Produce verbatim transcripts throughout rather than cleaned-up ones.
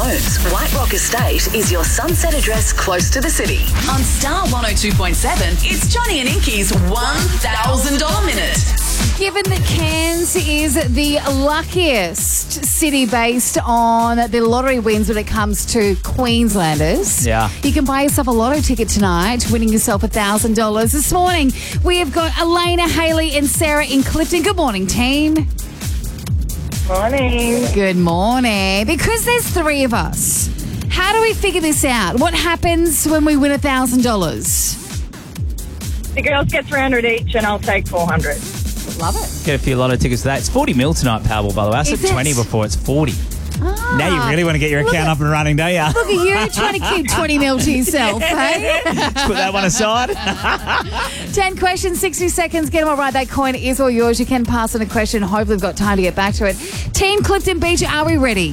Homes, White Rock Estate is your sunset address close to the city. On Star one oh two point seven, it's Johnny and Inky's one thousand dollars Minute. Given that Cairns is the luckiest city based on the lottery wins when it comes to Queenslanders, Yeah. you can buy yourself a lotto ticket tonight, winning yourself one thousand dollars. This morning, we have got Elena, Hayley and Sarah in Clifton. Good morning, team. Morning. Good morning. Because there's three of us, how do we figure this out? What happens when we win one thousand dollars? The girls get three hundred each and I'll take four hundred. Love it. Get a few lotto tickets for that. It's forty mil tonight, Powerball, by the way. I Is said it? twenty before. It's forty. Ah, Now you really want to get your look account at- up and running, don't you? Look at you trying to keep twenty mil to yourself, hey? Put that one aside. ten questions, sixty seconds. Get them all right. That coin is all yours. You can pass on a question. Hopefully we've got time to get back to it. Team Clifton Beach, are we ready?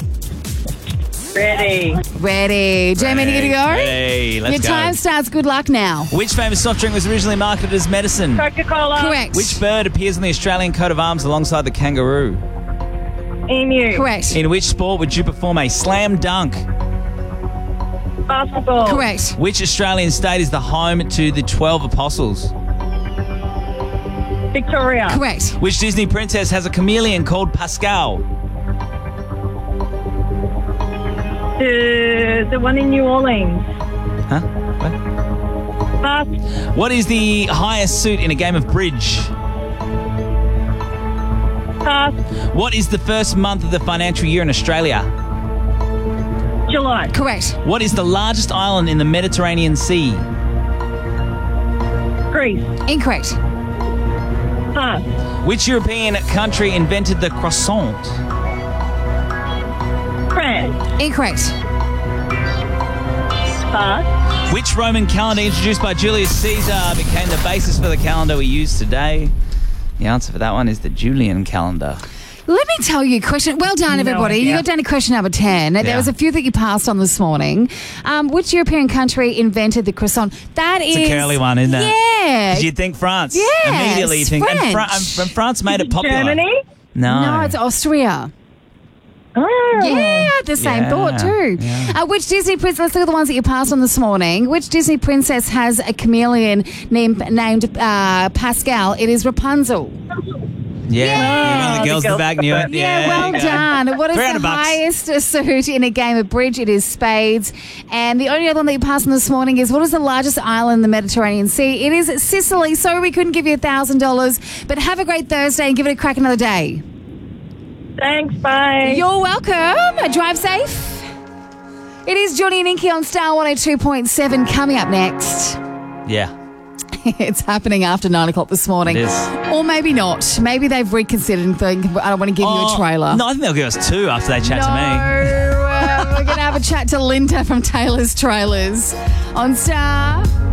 Ready. Ready. Jamie, you to go? Ready. Let's Your go. time starts. Good luck now. Which famous soft drink was originally marketed as medicine? Coca-Cola. Correct. Which bird appears on the Australian coat of arms alongside the kangaroo? Emu. Correct. In which sport would you perform a slam dunk? Basketball. Correct. Which Australian state is the home to the twelve apostles? Victoria. Correct. Which Disney princess has a chameleon called Pascal? The, the one in New Orleans. Huh? What? Pass. What is the highest suit in a game of bridge? Pass. What is the first month of the financial year in Australia? July. Correct. What is the largest island in the Mediterranean Sea? Greece. Incorrect. Pass. Which European country invented the croissant? France. Incorrect. Pass. Which Roman calendar introduced by Julius Caesar became the basis for the calendar we use today? The answer for that one is the Julian calendar. Let me tell you, question. Well done, No everybody. idea. You got down to question number ten. There Yeah. was a few that you passed on this morning. Um, which European country invented the croissant? That It's is a curly one, isn't it? Yeah. Did you think France? Yes, Immediately you think. And, Fra- French. and France made it popular. Germany. No. No, it's Austria. Oh. Yeah, I had the same Yeah, thought too. yeah. Uh, which Disney princess? Let's look at the ones that you passed on this morning. Which Disney princess has a chameleon named named uh, Pascal? It is Rapunzel. Yeah. Yeah. One of the girls in the back knew it. Yeah, Yeah, well there you go. done. What is three the hundred bucks. highest suit in a game of bridge? It is spades. And the only other one that you passed on this morning is what is the largest island in the Mediterranean Sea? It is Sicily. Sorry we couldn't give you one thousand dollars, but have a great Thursday and give it a crack another day. Thanks. Bye. You're welcome. Drive safe. It is Johnny and Inky on Star one oh two point seven coming up next. Yeah. It's happening after nine o'clock this morning. It is. Or maybe not. Maybe they've reconsidered and think, I don't want to give you a Oh, trailer. No, I think they'll give us two after they chat no, to me. uh, we're going to have a chat to Linda from Taylor's Trailers on Star.